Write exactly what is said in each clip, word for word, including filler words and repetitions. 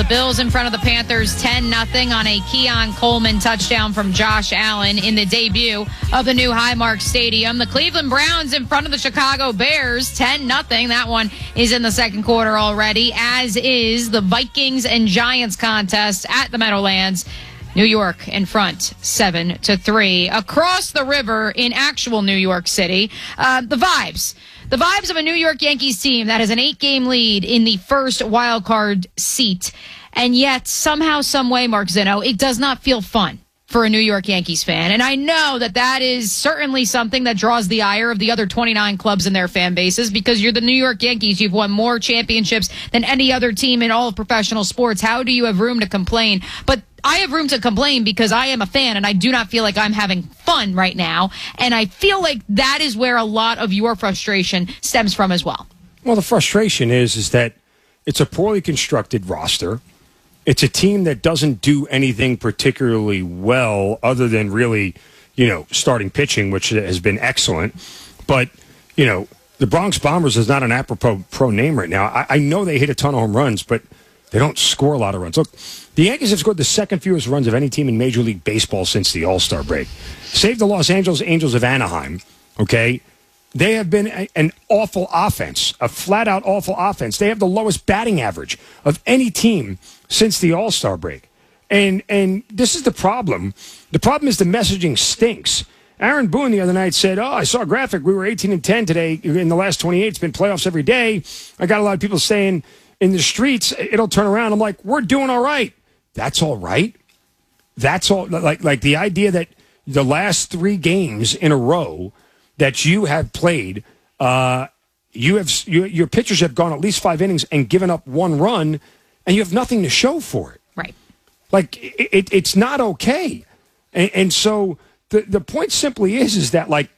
Bills in front of the Panthers ten nothing on a Keon Coleman touchdown from Josh Allen in the debut of the new Highmark Stadium. The Cleveland Browns in front of the Chicago Bears ten nothing. That one is in the second quarter already, as is the Vikings and Giants contest at the Meadowlands. New York in front, seven to three. Across the river in actual New York City, uh, the vibes. The vibes of a New York Yankees team that has an eight-game lead in the first wild card seat. And yet, somehow, some way, Mark Zinno, it does not feel fun for a New York Yankees fan. And I know that that is certainly something that draws the ire of the other twenty-nine clubs in their fan bases, because you're the New York Yankees. You've won more championships than any other team in all of professional sports. How do you have room to complain? But I have room to complain because I am a fan and I do not feel like I'm having fun right now. And I feel like that is where a lot of your frustration stems from as well. Well, the frustration is, is that it's a poorly constructed roster. It's a team that doesn't do anything particularly well other than really, you know, starting pitching, which has been excellent. But, you know, the Bronx Bombers is not an apropos pro name right now. I, I know they hit a ton of home runs, but they don't score a lot of runs. Look, the Yankees have scored the second fewest runs of any team in Major League Baseball since the All-Star break. Save the Los Angeles Angels of Anaheim, okay? They have been a, an awful offense, a flat-out awful offense. They have the lowest batting average of any team since the All-Star break. And and this is the problem. The problem is the messaging stinks. Aaron Boone the other night said, oh, I saw a graphic. We were eighteen and ten today. In the last twenty-eight, it's been playoffs every day. I got a lot of people saying in the streets, it'll turn around. I'm like, we're doing all right. That's all right. That's all. Like, like the idea that the last three games in a row that you have played, uh, you have you, your pitchers have gone at least five innings and given up one run, and you have nothing to show for it. Right. Like, it, it, it's not okay. And, and so the, the point simply is, is that, like,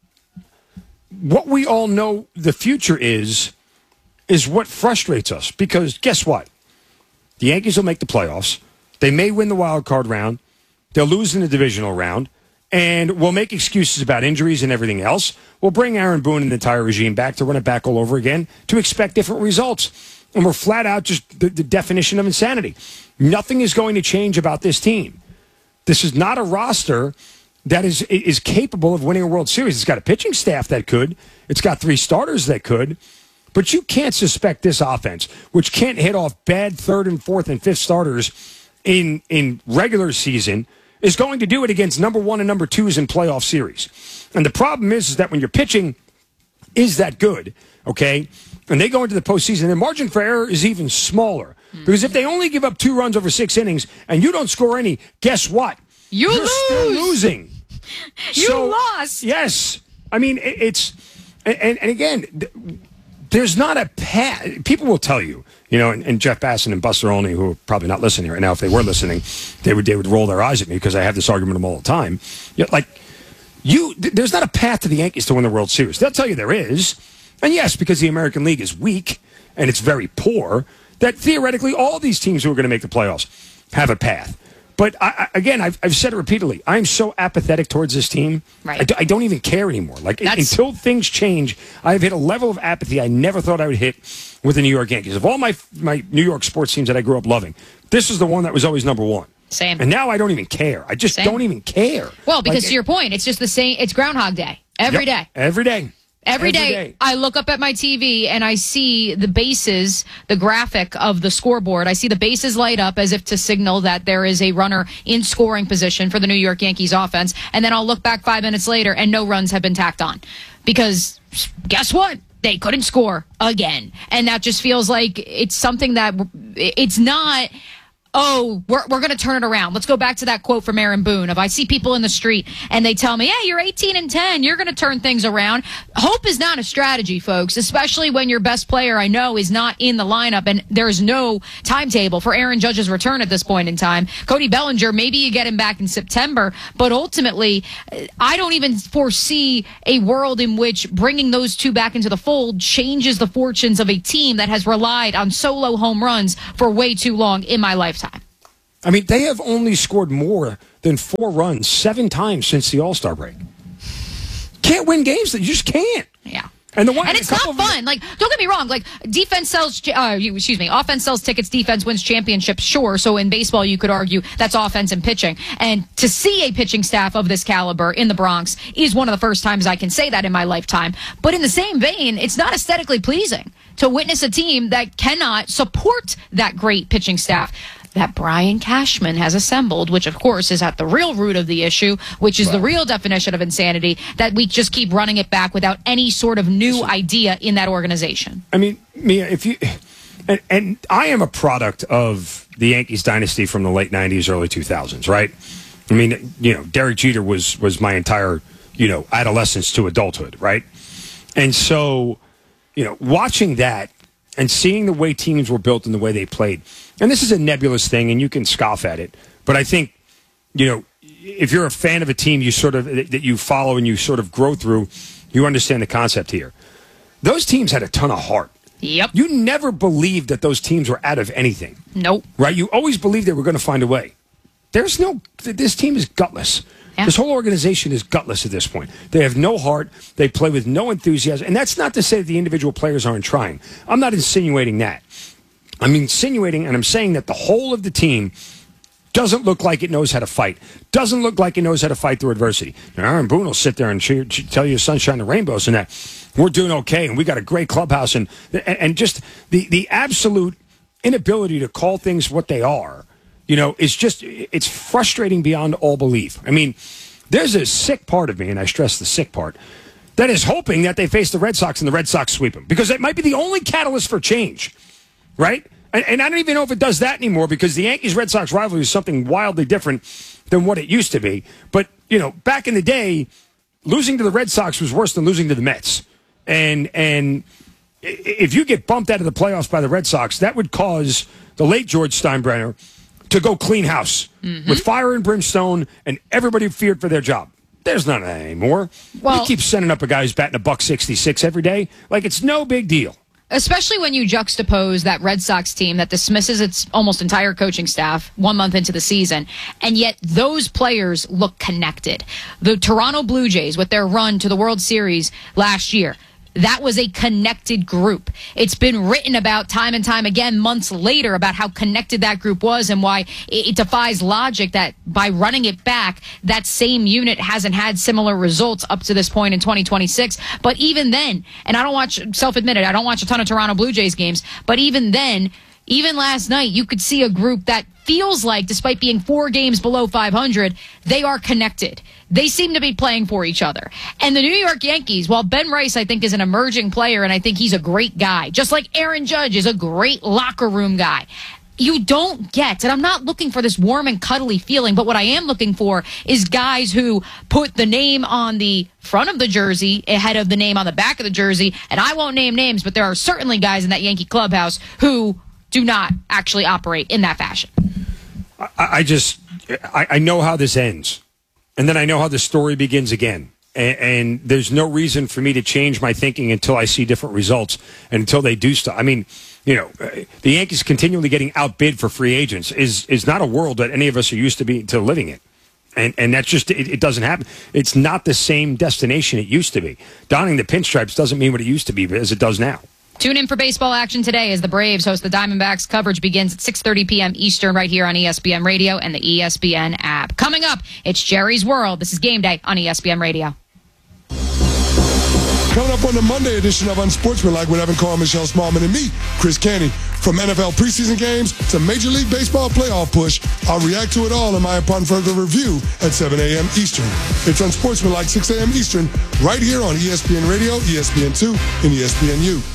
what we all know the future is, is what frustrates us. Because guess what? The Yankees will make the playoffs. They may win the wild card round. They'll lose in the divisional round. And we'll make excuses about injuries and everything else. We'll bring Aaron Boone and the entire regime back to run it back all over again to expect different results. And we're flat out just the, the definition of insanity. Nothing is going to change about this team. This is not a roster that is is capable of winning a World Series. It's got a pitching staff that could. It's got three starters that could. But you can't suspect this offense, which can't hit off bad third and fourth and fifth starters in in regular season, is going to do it against number one and number twos in playoff series. And the problem is, is that when your pitching is that good, okay, and they go into the postseason, their margin for error is even smaller. Mm-hmm. Because if they only give up two runs over six innings and you don't score any, guess what? You You're lose. still losing. You so, lost. Yes. I mean, it, it's, and, and again, there's not a path. People will tell you, you know, and, and Jeff Basson and Buster Olney, who are probably not listening right now, if they were listening, they would they would roll their eyes at me because I have this argument with them all the time. You know, like, you, th- there's not a path to the Yankees to win the World Series. They'll tell you there is. And yes, because the American League is weak and it's very poor, that theoretically all these teams who are going to make the playoffs have a path. But I, I, again, I've, I've said it repeatedly. I'm so apathetic towards this team. Right. I, d- I don't even care anymore. Like, That's... until things change, I've hit a level of apathy I never thought I would hit with the New York Yankees. Of all my my New York sports teams that I grew up loving, this is the one that was always number one. Same. And now I don't even care. I just Same. don't even care. Well, because like, to your point, it's just the same. It's Groundhog Day every yep, day. Every day. Every, Every day, day, I look up at my T V and I see the bases, the graphic of the scoreboard. I see the bases light up as if to signal that there is a runner in scoring position for the New York Yankees offense. And then I'll look back five minutes later and no runs have been tacked on. Because guess what? They couldn't score again. And that just feels like it's something that it's not... oh, we're we're going to turn it around. Let's go back to that quote from Aaron Boone. If I see people in the street and they tell me, hey, you're eighteen and ten, you're going to turn things around. Hope is not a strategy, folks, especially when your best player, I know, is not in the lineup and there's no timetable for Aaron Judge's return at this point in time. Cody Bellinger, maybe you get him back in September, but ultimately, I don't even foresee a world in which bringing those two back into the fold changes the fortunes of a team that has relied on solo home runs for way too long in my lifetime. I mean, they have only scored more than four runs seven times since the All-Star break. Can't win games. You just can't. Yeah. And the one, and it's not fun. Like, don't get me wrong. Like, defense sells, uh, excuse me, offense sells tickets, defense wins championships. Sure. So in baseball, you could argue that's offense and pitching. And to see a pitching staff of this caliber in the Bronx is one of the first times I can say that in my lifetime. But in the same vein, it's not aesthetically pleasing to witness a team that cannot support that great pitching staff that Brian Cashman has assembled, which of course is at the real root of the issue, which is wow. the real definition of insanity, that we just keep running it back without any sort of new idea in that organization. I mean, Mia, if you, and, and I am a product of the Yankees dynasty from the late nineties, early two thousands, right? I mean, you know, Derek Jeter was, was my entire, you know, adolescence to adulthood, right? And so, you know, watching that and seeing the way teams were built and the way they played, and this is a nebulous thing, and you can scoff at it, but I think, you know, if you're a fan of a team you sort of that you follow and you sort of grow through, you understand the concept here. Those teams had a ton of heart. Yep. You never believed that those teams were out of anything. Nope. Right? You always believed they were going to find a way. There's no, this team is gutless. Yeah. This whole organization is gutless at this point. They have no heart. They play with no enthusiasm. And that's not to say that the individual players aren't trying. I'm not insinuating that. I'm insinuating, and I'm saying that the whole of the team doesn't look like it knows how to fight. Doesn't look like it knows how to fight through adversity. Now, Aaron Boone will sit there and cheer, tell you sunshine and rainbows and that we're doing okay and we got a great clubhouse and and just the, the absolute inability to call things what they are, you know, is just, it's frustrating beyond all belief. I mean, there's a sick part of me, and I stress the sick part, that is hoping that they face the Red Sox and the Red Sox sweep them because it might be the only catalyst for change. Right? And, and I don't even know if it does that anymore because the Yankees-Red Sox rivalry is something wildly different than what it used to be. But, you know, back in the day, losing to the Red Sox was worse than losing to the Mets. And and if you get bumped out of the playoffs by the Red Sox, that would cause the late George Steinbrenner to go clean house mm-hmm. with fire and brimstone, and everybody feared for their job. There's none of that anymore. Well, you keep sending up a guy who's batting a buck sixty-six every day. Like, it's no big deal. Especially when you juxtapose that Red Sox team that dismisses its almost entire coaching staff one month into the season, and yet those players look connected. The Toronto Blue Jays, with their run to the World Series last year, that was a connected group. It's been written about time and time again, months later, about how connected that group was and why it defies logic that by running it back, that same unit hasn't had similar results up to this point in twenty twenty-six. But even then, and I don't watch, self-admitted, I don't watch a ton of Toronto Blue Jays games, but even then, even last night, you could see a group that feels like, despite being four games below five hundred, they are connected. They seem to be playing for each other. And the New York Yankees, while Ben Rice, I think, is an emerging player, and I think he's a great guy, just like Aaron Judge is a great locker room guy, you don't get, and I'm not looking for this warm and cuddly feeling, but what I am looking for is guys who put the name on the front of the jersey ahead of the name on the back of the jersey. And I won't name names, but there are certainly guys in that Yankee clubhouse who do not actually operate in that fashion. I, I just, I, I know how this ends. And then I know how the story begins again. And, and there's no reason for me to change my thinking until I see different results and until they do stuff. I mean, you know, the Yankees continually getting outbid for free agents is is not a world that any of us are used to be to living in. And and that's just, it, it doesn't happen. It's not the same destination it used to be. Donning the pinstripes doesn't mean what it used to be as it does now. Tune in for baseball action today as the Braves host the Diamondbacks. Coverage begins at six thirty p.m. Eastern right here on E S P N Radio and the E S P N app. Coming up, it's Jerry's World. This is Game Day on E S P N Radio. Coming up on the Monday edition of Unsportsmanlike with Evan Carr, Michelle Smallman, and me, Chris Canty. From N F L preseason games to Major League Baseball playoff push, I'll react to it all in my upon further review at seven a.m. Eastern. It's Unsportsmanlike, six a.m. Eastern, right here on E S P N Radio, E S P N two, and E S P N U.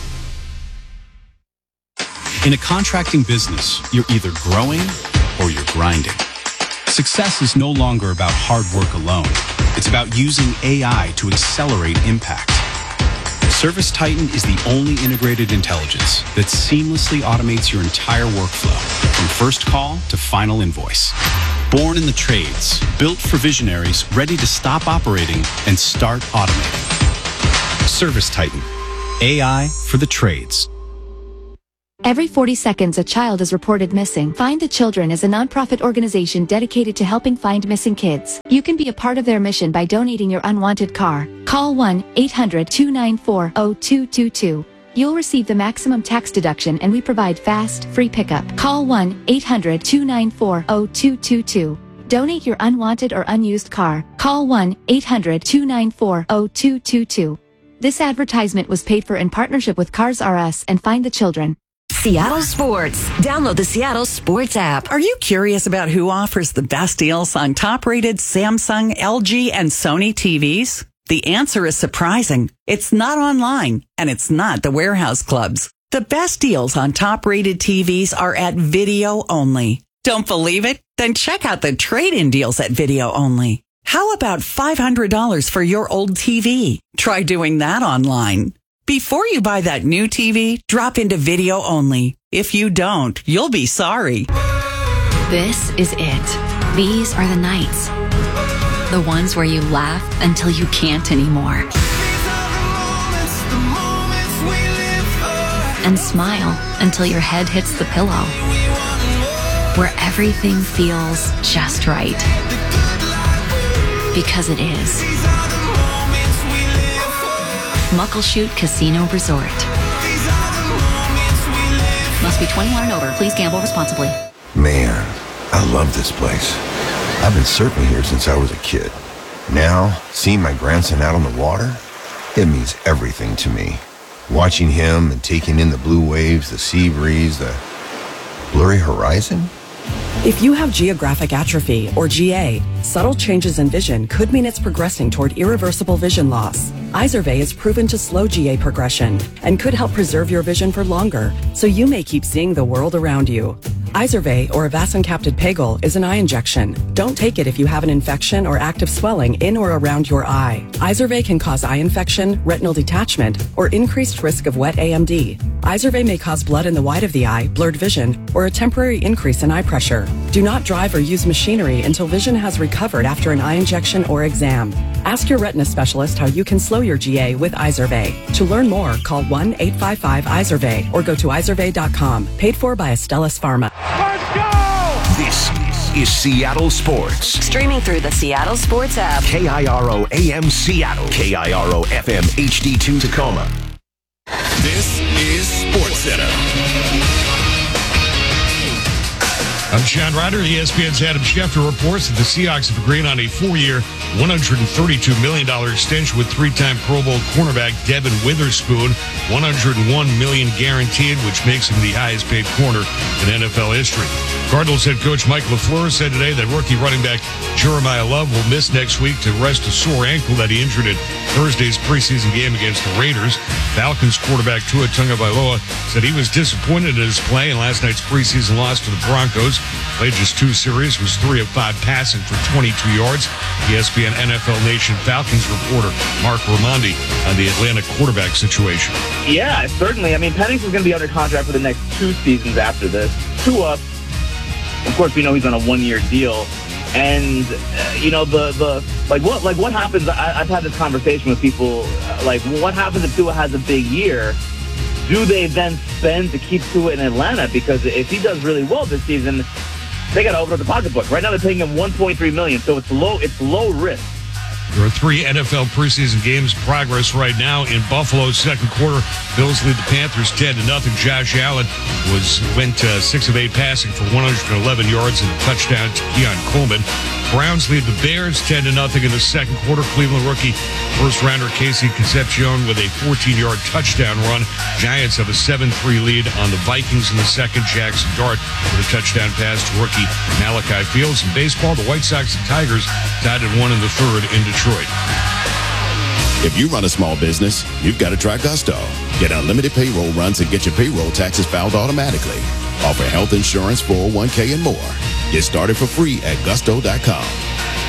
In a contracting business, you're either growing or you're grinding. Success is no longer about hard work alone. It's about using A I to accelerate impact. ServiceTitan is the only integrated intelligence that seamlessly automates your entire workflow, from first call to final invoice. Born in the trades, built for visionaries ready to stop operating and start automating. ServiceTitan, A I for the trades. Every forty seconds a child is reported missing. Find the Children is a nonprofit organization dedicated to helping find missing kids. You can be a part of their mission by donating your unwanted car. Call one eight hundred two nine four zero two two two. You'll receive the maximum tax deduction and we provide fast, free pickup. Call one eight hundred two nine four zero two two two. Donate your unwanted or unused car. Call one eight hundred two nine four zero two two two. This advertisement was paid for in partnership with Cars R Us and Find the Children. Seattle Sports. Download the Seattle Sports app. Are you curious about who offers the best deals on top-rated Samsung, L G, and Sony T Vs? The answer is surprising. It's not online, and it's not the warehouse clubs. The best deals on top-rated T Vs are at Video Only. Don't believe it? Then check out the trade-in deals at Video Only. How about five hundred dollars for your old T V? Try doing that online. Before you buy that new T V, drop into Video Only. If you don't, you'll be sorry. This is it. These are the nights. The ones where you laugh until you can't anymore. And smile until your head hits the pillow. Where everything feels just right. Because it is. Muckleshoot Casino Resort. Must be twenty-one and over. Please gamble responsibly. Man, I love this place. I've been surfing here since I was a kid. Now, seeing my grandson out on the water, it means everything to me. Watching him and taking in the blue waves, the sea breeze, the blurry horizon. If you have geographic atrophy, or G A, subtle changes in vision could mean it's progressing toward irreversible vision loss. Izervay is proven to slow G A progression and could help preserve your vision for longer, so you may keep seeing the world around you. Izervay, or avacincaptad pegol, is an eye injection. Don't take it if you have an infection or active swelling in or around your eye. Izervay can cause eye infection, retinal detachment, or increased risk of wet A M D. Izervay may cause blood in the white of the eye, blurred vision, or a temporary increase in eye pressure. Do not drive or use machinery until vision has recovered after an eye injection or exam. Ask your retina specialist how you can slow your G A with Izervay. To learn more, call one eight five five Izervay or go to izervay dot com. Paid for by Astellas Pharma. Let's go! This is Seattle Sports. Streaming through the Seattle Sports app. K I R O A M Seattle. K I R O F M H D two Tacoma. This is Sports Center. I'm John Ryder. E S P N's Adam Schefter reports that the Seahawks have agreed on a four-year, one hundred thirty-two million dollars extension with three-time Pro Bowl cornerback Devin Witherspoon, one hundred one million dollars guaranteed, which makes him the highest-paid corner in N F L history. Cardinals head coach Mike LaFleur said today that rookie running back Jeremiah Love will miss next week to rest a sore ankle that he injured at Thursday's preseason game against the Raiders. Falcons quarterback Tua Tagovailoa said he was disappointed in his play in last night's preseason loss to the Broncos. Played just two series, was three of five passing for twenty-two yards. E S P N N F L Nation Falcons reporter Mark Raimondi on the Atlanta quarterback situation. Yeah, certainly. I mean, Penix is going to be under contract for the next two seasons after this. Tua, of course, we know he's on a one-year deal. And, uh, you know, the, the like what like what happens, I, I've had this conversation with people, uh, like, what happens if Tua has a big year? Do they then spend to keep Tua in Atlanta? Because if he does really well this season, they got to open up the pocketbook. Right now they're paying him one point three million dollars, so it's low, it's low risk. There are three N F L preseason games progress right now in Buffalo's second quarter. Bills lead the Panthers ten to nothing. Josh Allen was went uh, six of eight passing for one hundred eleven yards and a touchdown to Keon Coleman. Browns lead the Bears ten to nothing in the second quarter. Cleveland rookie first rounder Casey Concepcion with a fourteen-yard touchdown run. Giants have a seven three lead on the Vikings in the second. Jackson Dart with a touchdown pass to rookie Malachi Fields. In baseball, the White Sox and Tigers tied at one in the third in Detroit. If you run a small business, you've got to try Gusto. Get unlimited payroll runs and get your payroll taxes filed automatically. Offer health insurance, four oh one k, and more. Get started for free at gusto dot com.